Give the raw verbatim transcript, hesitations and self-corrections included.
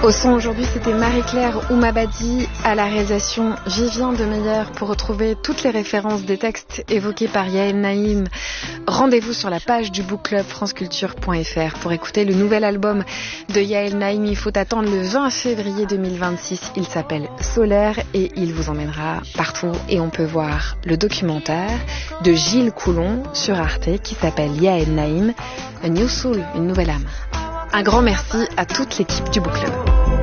Au son aujourd'hui, c'était Marie-Claire Oumabadi, à la réalisation Vivien Demeyer. Pour retrouver toutes les références des textes évoqués par Yael Naïm, rendez-vous sur la page du book club franceculture point f r. Pour écouter le nouvel album de Yael Naïm, il faut attendre le vingt février deux mille vingt-six. Il s'appelle Solaire et il vous emmènera partout. Et on peut voir le documentaire de Gilles Coulon sur Arte qui s'appelle Yael Naïm, A New Soul, une nouvelle âme. Un grand merci à toute l'équipe du book club.